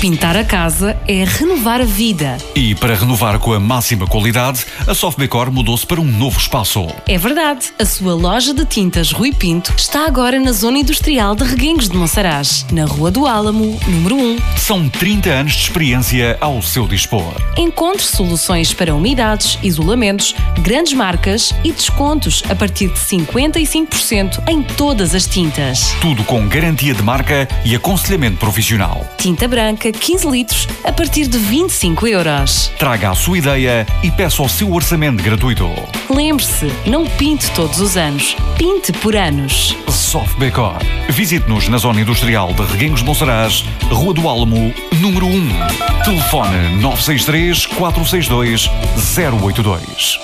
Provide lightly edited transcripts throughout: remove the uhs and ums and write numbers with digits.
Pintar a casa é renovar a vida. E para renovar com a máxima qualidade, a Softdecor mudou-se para um novo espaço. É verdade, a sua loja de tintas Rui Pinto está agora na Zona Industrial de Reguengos de Monsaraz, na Rua do Álamo, número 1. São 30 anos de experiência ao seu dispor. Encontre soluções para umidades, isolamentos, grandes marcas e descontos a partir de 55% em todas as tintas. Tudo com garantia de marca e aconselhamento profissional. Tinta branca 15 litros a partir de 25 euros. Traga a sua ideia e peça o seu orçamento gratuito. Lembre-se, não pinte todos os anos, pinte por anos. Softdecor. Visite-nos na Zona Industrial de Reguengos de Monsaraz, Rua do Álamo, número 1. Telefone 963 462 082.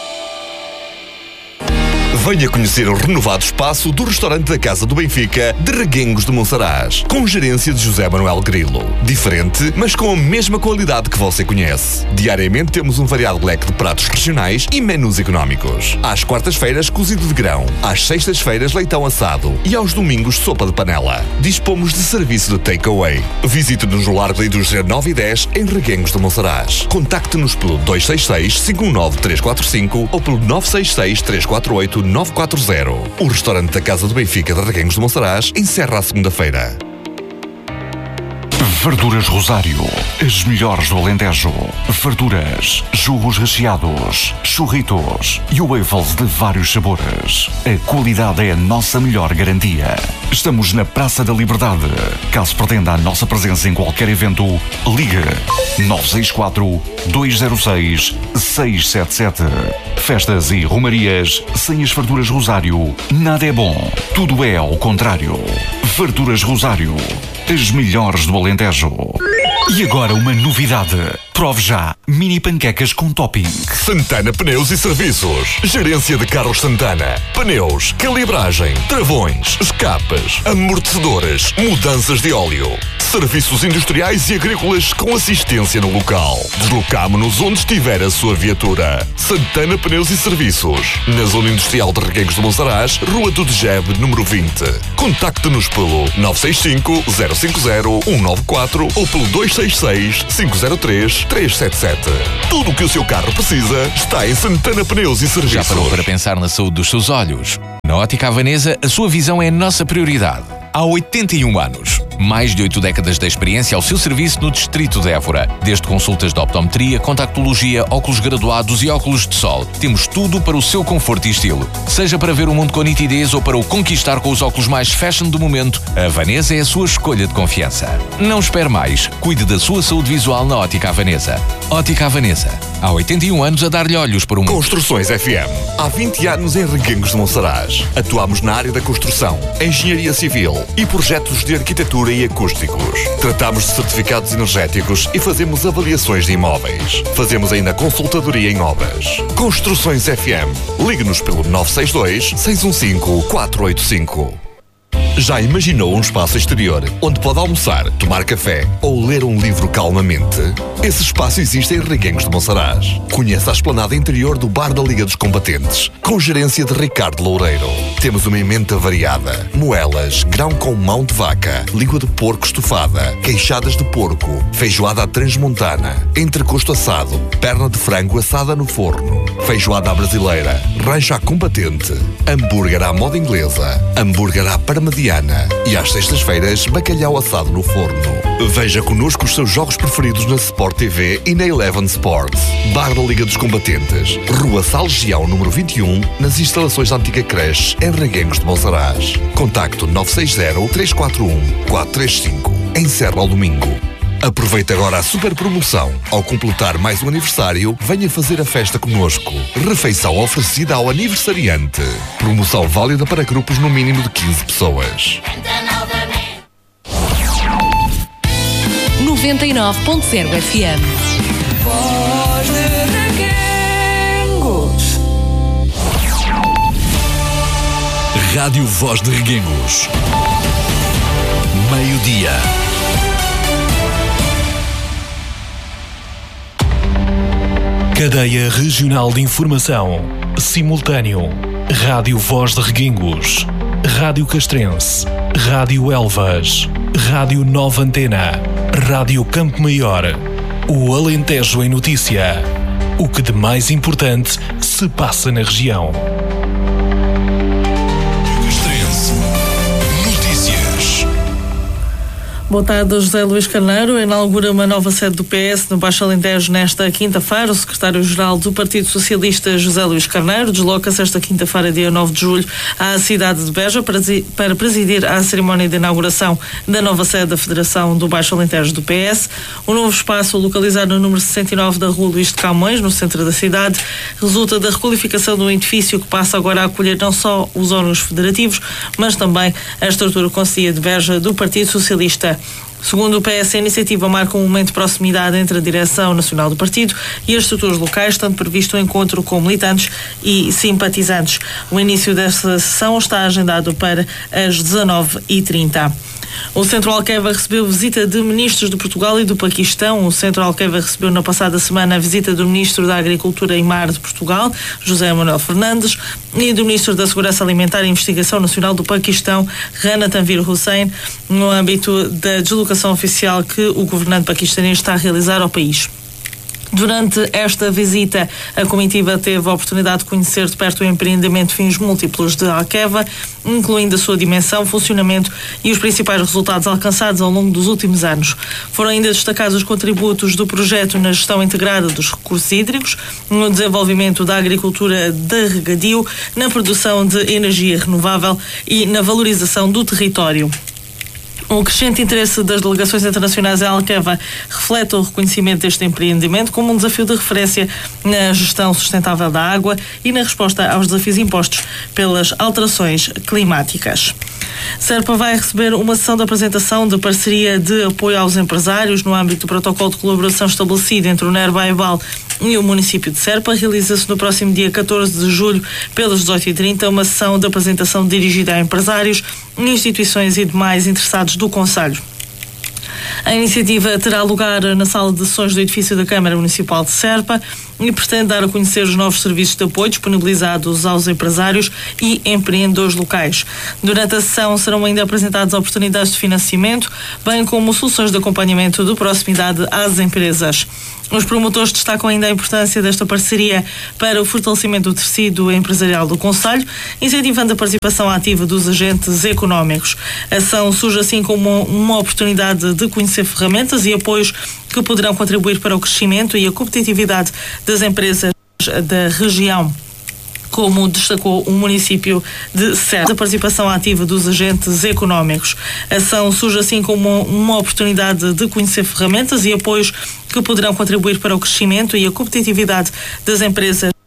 Venha conhecer o renovado espaço do restaurante da Casa do Benfica de Reguengos de Monsaraz, com gerência de José Manuel Grilo. Diferente, mas com a mesma qualidade que você conhece. Diariamente temos um variado leque de pratos regionais e menus económicos. Às quartas-feiras, cozido de grão. Às sextas-feiras, leitão assado. E aos domingos, sopa de panela. Dispomos de serviço de takeaway. Visite-nos no Largo da Indústria 9 e 10, em Reguengos de Monsaraz. Contacte-nos pelo 266-519-345 ou pelo 966-348-940. O restaurante da Casa do Benfica de Reguengos de Monsaraz encerra a segunda-feira. Verduras Rosário, as melhores do Alentejo. Verduras, jugos recheados, churritos e waffles de vários sabores. A qualidade é a nossa melhor garantia. Estamos na Praça da Liberdade. Caso pretenda a nossa presença em qualquer evento, ligue 964-206-677. Festas e romarias, sem as verduras Rosário, nada é bom. Tudo é ao contrário. Verduras Rosário, as melhores do Alentejo. E agora uma novidade. Prove já mini panquecas com topping. Santana Pneus e Serviços. Gerência de carros Santana. Pneus, calibragem, travões, escapas, amortecedores, mudanças de óleo. Serviços industriais e agrícolas com assistência no local. Deslocamo-nos onde estiver a sua viatura. Santana Pneus e Serviços. Na Zona Industrial de Reguengos de Monsaraz, Rua do Degebe, número 20. Contacte-nos pelo 965-050-194 ou pelo 266-503-377. Tudo o que o seu carro precisa está em Santana Pneus e Serviços. Já parou para pensar na saúde dos seus olhos? Na Ótica Havanesa, a sua visão é a nossa prioridade. Há 81 anos. Mais de 8 décadas de experiência ao seu serviço no Distrito de Évora. Desde consultas de optometria, contactologia, óculos graduados e óculos de sol. Temos tudo para o seu conforto e estilo. Seja para ver o mundo com nitidez ou para o conquistar com os óculos mais fashion do momento, a Havanesa é a sua escolha de confiança. Não espere mais. Cuide da sua saúde visual na Ótica Havanesa. Ótica Havanesa. Há 81 anos a dar-lhe olhos para o mundo. Construções FM. Há 20 anos em Reguengos de Monsaraz. Atuamos na área da construção, engenharia civil e projetos de arquitetura e acústicos. Tratamos de certificados energéticos e fazemos avaliações de imóveis. Fazemos ainda consultadoria em obras. Construções FM. Ligue-nos pelo 962-615-485. Já imaginou um espaço exterior onde pode almoçar, tomar café ou ler um livro calmamente? Esse espaço existe em Reguengos de Monsaraz. Conheça a esplanada interior do Bar da Liga dos Combatentes, com gerência de Ricardo Loureiro. Temos uma emenda variada: moelas, grão com mão de vaca, língua de porco estufada, queixadas de porco, feijoada à transmontana, entrecosto assado, perna de frango assada no forno, feijoada à brasileira, rancho à combatente, hambúrguer à moda inglesa, hambúrguer à parmediana e às sextas-feiras bacalhau assado no forno. Veja connosco os seus jogos preferidos na Sport TV e na Eleven Sports. Bar da Liga dos Combatentes, Rua Salgião número 21, nas instalações da antiga creche em Reguengos de Monsaraz. Contacto 960-341-435. Em Serra ao domingo. Aproveite agora a super promoção. Ao completar mais um aniversário, venha fazer a festa connosco. Refeição oferecida ao aniversariante. Promoção válida para grupos no mínimo de 15 pessoas. 99.0 FM. Voz de Reguengos. Rádio Voz de Reguengos. Meio-dia. Cadeia Regional de Informação. Simultâneo. Rádio Voz de Reguengos. Rádio Castrense. Rádio Elvas. Rádio Nova Antena. Rádio Campo Maior. O Alentejo em notícia. O que de mais importante se passa na região. Boa tarde, José Luís Carneiro inaugura uma nova sede do PS no Baixo Alentejo nesta quinta-feira. O secretário-geral do Partido Socialista, José Luís Carneiro, desloca-se esta quinta-feira, dia 9 de julho, à cidade de Beja para presidir a cerimónia de inauguração da nova sede da Federação do Baixo Alentejo do PS. O novo espaço, localizado no número 69 da Rua Luís de Camões, no centro da cidade, resulta da requalificação do edifício que passa agora a acolher não só os órgãos federativos, mas também a estrutura conselhia de Beja do Partido Socialista. Segundo o PS, a iniciativa marca um momento de proximidade entre a direção nacional do partido e as estruturas locais, estando previsto um encontro com militantes e simpatizantes. O início desta sessão está agendado para as 19h30. O Centro Alqueva recebeu visita de ministros de Portugal e do Paquistão. O Centro Alqueva recebeu na passada semana a visita do Ministro da Agricultura e Mar de Portugal, José Manuel Fernandes, e do Ministro da Segurança Alimentar e Investigação Nacional do Paquistão, Rana Tanvir Hussain, no âmbito da deslocação oficial que o governante paquistanês está a realizar ao país. Durante esta visita, a comitiva teve a oportunidade de conhecer de perto o empreendimento de fins múltiplos de Alqueva, incluindo a sua dimensão, funcionamento e os principais resultados alcançados ao longo dos últimos anos. Foram ainda destacados os contributos do projeto na gestão integrada dos recursos hídricos, no desenvolvimento da agricultura de regadio, na produção de energia renovável e na valorização do território. O crescente interesse das delegações internacionais em Alqueva reflete o reconhecimento deste empreendimento como um desafio de referência na gestão sustentável da água e na resposta aos desafios impostos pelas alterações climáticas. Serpa vai receber uma sessão de apresentação de parceria de apoio aos empresários no âmbito do protocolo de colaboração estabelecido entre o NER Baibal e o município de Serpa. Realiza-se no próximo dia 14 de julho, pelas 18h30, uma sessão de apresentação dirigida a empresários, instituições e demais interessados do concelho. A iniciativa terá lugar na sala de sessões do edifício da Câmara Municipal de Serpa e pretende dar a conhecer os novos serviços de apoio disponibilizados aos empresários e empreendedores locais. Durante a sessão serão ainda apresentadas oportunidades de financiamento, bem como soluções de acompanhamento de proximidade às empresas. Os promotores destacam ainda a importância desta parceria para o fortalecimento do tecido empresarial do concelho, incentivando a participação ativa dos agentes económicos. A ação surge assim como uma oportunidade de conhecer ferramentas e apoios que poderão contribuir para o crescimento e a competitividade das empresas da região, como destacou o município de Serpa. A participação ativa dos agentes económicos. A ação surge assim como uma oportunidade de conhecer ferramentas e apoios que poderão contribuir para o crescimento e a competitividade das empresas